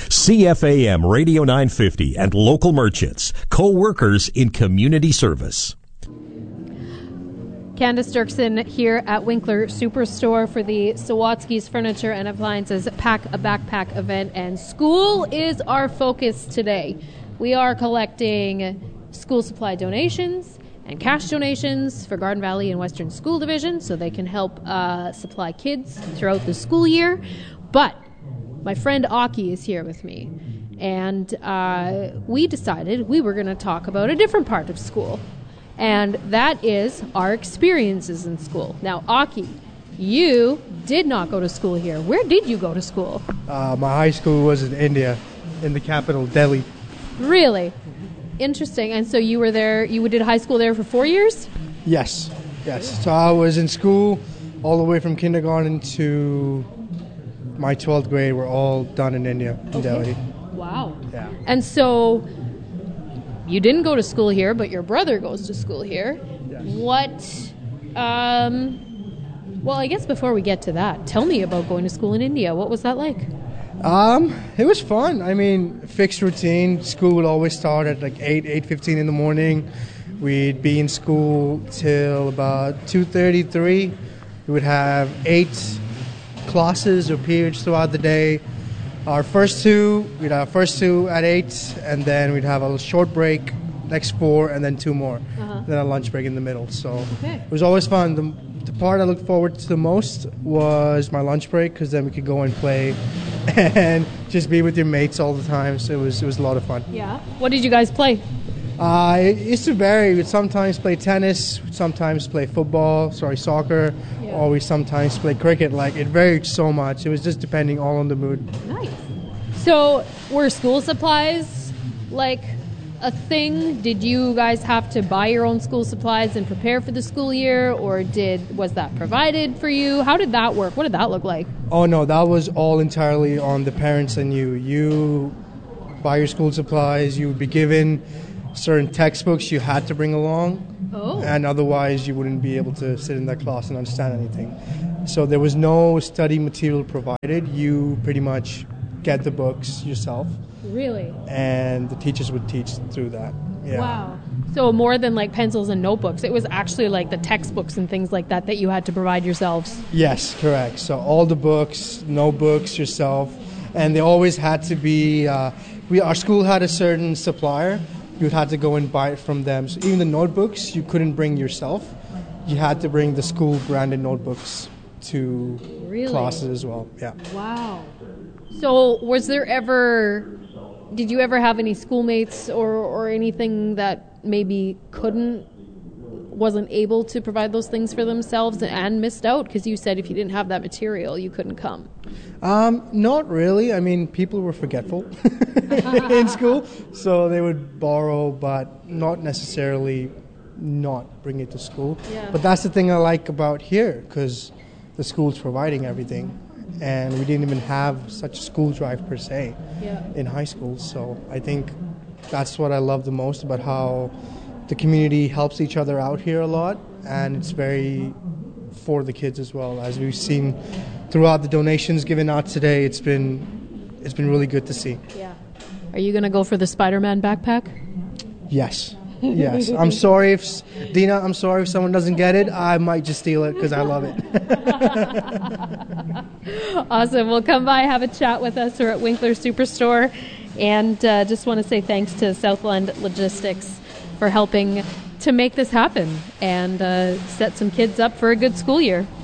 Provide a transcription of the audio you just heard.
CFAM Radio 950 and local merchants, co-workers in community service. Candace Dirksen here at Winkler Superstore for the Sawatsky's Furniture and Appliances Pack a Backpack event, and school is our focus today. We are collecting school supply donations and cash donations for Garden Valley and Western School Division so they can help supply kids throughout the school year. But my friend Aki is here with me, and we decided we were going to talk about a different part of school. And that is our experiences in school. Now, Aki, you did not go to school here. Where did you go to school? My high school was in India, in the capital, Delhi. Really? Interesting. And so you were there, you did high school there for 4 years? Yes. So I was in school all the way from kindergarten to my 12th grade. Were all done in India, in Delhi. Wow. Yeah. And so you didn't go to school here, but your brother goes to school here. Yes. What, well, I guess before we get to that, tell me about going to school in India. What was that like? It was fun. I mean, fixed routine. School would always start at like 8:15 in the morning. We'd be in school till about 2:33. We would have 8 classes or periods throughout the day. We'd have first two at 8, and then we'd have a short break, next 4, and then 2 more. Then a lunch break in the middle. So It was always fun. The part I looked forward to the most was my lunch break, because then we could go and play and just be with your mates all the time. So it was a lot of fun. Yeah. What did you guys play? It used to vary. We'd sometimes play tennis, sometimes play soccer, or we sometimes play cricket. Like, it varied so much. It was just depending all on the mood. Nice. So were school supplies like a thing? Did you guys have to buy your own school supplies and prepare for the school year, or was that provided for you? How did that work? What did that look like? Oh, no, that was all entirely on the parents and you. You buy your school supplies. You would be given certain textbooks you had to bring along. Oh. And otherwise you wouldn't be able to sit in that class and understand anything. So there was no study material provided. You pretty much get the books yourself. Really? And the teachers would teach through that. Yeah. Wow. So more than like pencils and notebooks, it was actually like the textbooks and things like that you had to provide yourselves. Yes, correct. So all the books, notebooks yourself, and they always had to be, our school had a certain supplier. You had to go and buy it from them. So even the notebooks, you couldn't bring yourself. You had to bring the school branded notebooks to classes as well. Yeah. Wow. So did you ever have any schoolmates or anything that maybe wasn't able to provide those things for themselves and missed out? Because you said if you didn't have that material, you couldn't come. Not really. I mean, people were forgetful in school, so they would borrow, but not necessarily not bring it to school. Yeah. But that's the thing I like about here, because the school's providing everything, and we didn't even have such a school drive per se in high school. So I think that's what I love the most about how the community helps each other out here a lot, and it's very for the kids as well. As we've seen throughout the donations given out today, it's been really good to see. Yeah. Are you going to go for the Spider-Man backpack? Yes. I'm sorry if someone doesn't get it. I might just steal it because I love it. Awesome. Well, come by, have a chat with us. We're at Winkler Superstore, and just want to say thanks to Southland Logistics for helping to make this happen and set some kids up for a good school year.